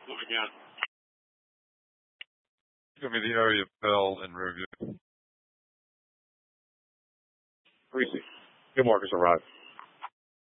Again. Give me the area of Bell and Riverview. Greasy. Good Marcus arrived.